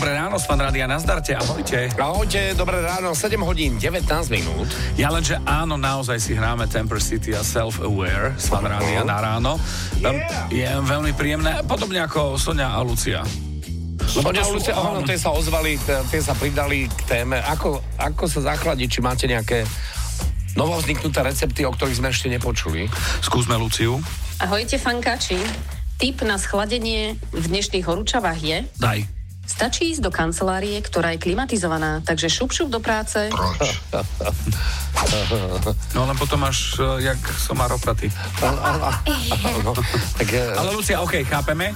Dobré ráno, z Fanrádia, nazdarte, ahojte. Ahojte, dobré ráno, 7 hodín, 19 minút. Ja lenže áno, naozaj si hráme Temper City a Self-Aware z Fanrádia na ráno. Je veľmi príjemné, podobne ako Soňa a Lucia. Lebo tie sa ozvali, tie sa pridali k téme, ako sa zachladiť, či máte nejaké novovzniknuté recepty, o ktorých sme ešte nepočuli. Skúsme Luciu. Ahojte, fankáči. Tip na schladenie v dnešných horúčavách je... Daj. Stačí ísť do kancelárie, ktorá je klimatizovaná, takže šup do práce. Proč? No len potom máš, jak somár opratý. Ale Lucia, okej, chápeme.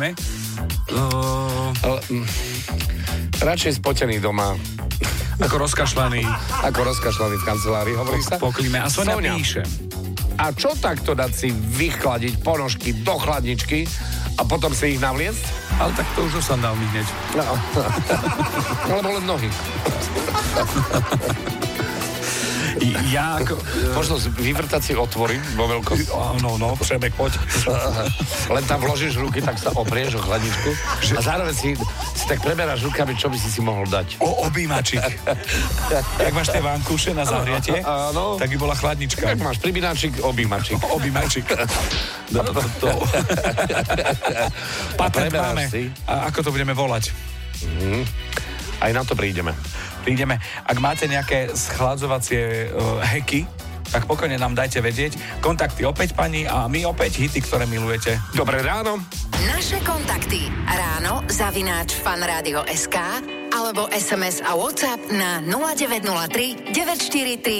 Radšej spotený doma. Ako rozkašľaný v kancelárii, hovorí sa. po klíme. A Soňa píše. A čo takto dať si vychladiť ponožky do chladničky a potom si ich navliecť? Ale tak to už do sandálmi hneď. No. Alebo len nohy. Ja ako... Možno vyvrtať si otvory vo veľkosti. No, Přemek, poď. Len tam vložíš ruky, tak sa oprieš o chladničku a zároveň si tak preberáš rukami, čo by si mohol dať. Objímačik. Jak máš tie vankúše na zahriatie, tak by bola chladnička. Tak máš pribináčik, objímačik. Objímačik. Patent máme. A ako to budeme volať? Aj na to prídeme. Ak máte nejaké schladzovacie hacky, tak pokojne nám dajte vedieť. Kontakty opäť, pani, a my opäť hity, ktoré milujete. Dobré ráno. Naše kontakty ráno@fanradio.sk alebo SMS a WhatsApp na 0903 943